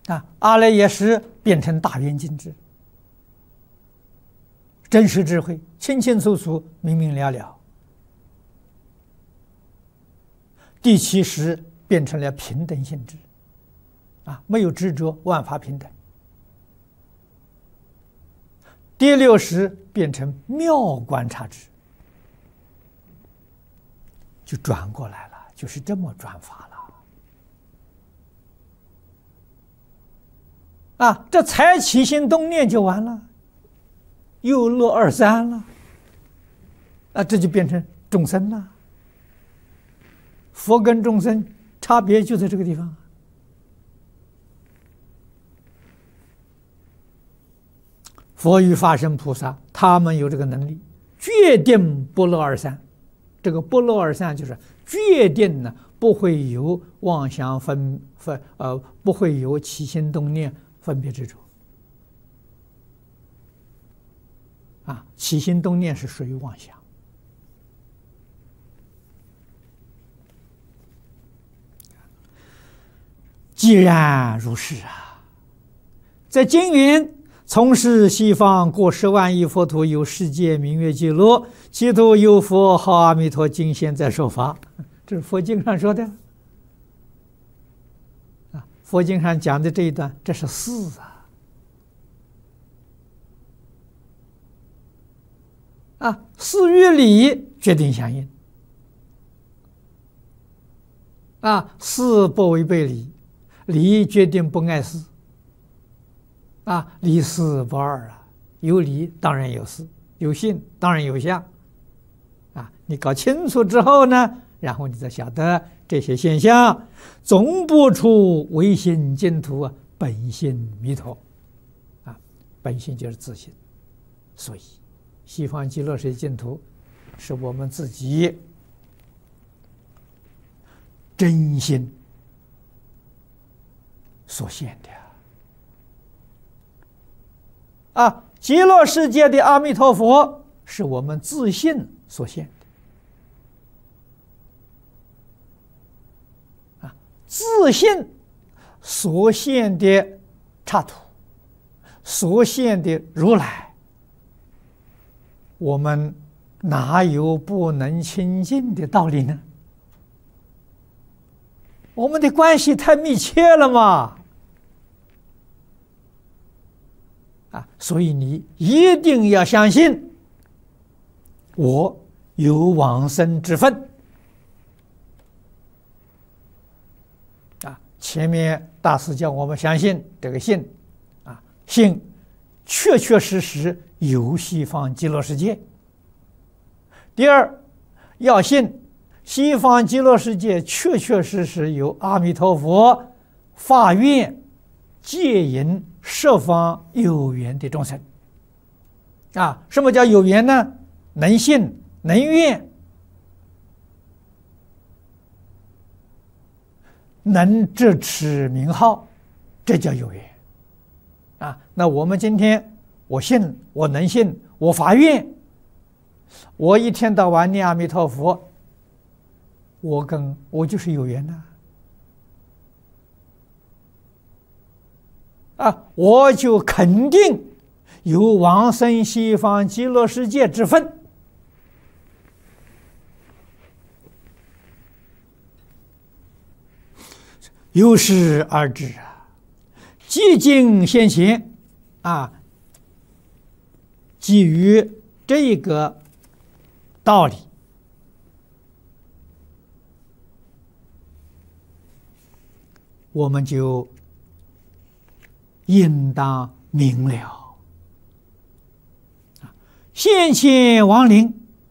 阿赖耶识变成大圆镜智，真实智慧，清清楚楚，明明了了。第七识变成了平等性质，没有执着，万法平等。第六识变成妙观察智，就转过来了，就是这么转法了。这才起心动念就完了，又落二三了，这就变成众生了。佛跟众生差别就在这个地方。佛与法身菩萨，他们有这个能力，决定不落二三。这个不落二三就是决定呢，不会有妄想不会有起心动念分别执着。起心动念是属于妄想。既然如是在经云从事西方过10万亿佛土，有世界名曰极乐，其土有佛号阿弥陀，今现在说法。这是佛经上说的。佛经上讲的这一段，这是事事与理决定相应。事不违背理，理决定不碍事。理事不二有理当然有事，有信当然有相。你搞清楚之后呢，然后你才晓得这些现象总不出唯心净土本性弥陀。本性就是自性，所以西方极乐世界净土是我们自己真心所现的。极乐世界的阿弥陀佛是我们自信所现的。自信所现的刹土，所现的如来，我们哪有不能亲近的道理呢？我们的关系太密切了嘛。所以你一定要相信，我有往生之分。前面大师叫我们相信这个信，信确确实实有西方极乐世界。第二，要信西方极乐世界确确实实有阿弥陀佛发愿接引十方有缘的众生。什么叫有缘呢？能信能愿，能执持名号，这叫有缘。那我们今天我信，我能信，我发愿，我一天到晚念阿弥陀佛，我就是有缘呐。我就肯定有往生西方极乐世界之分。由是而知寂静现前基于这个道理，我们就应当明了。现前亡灵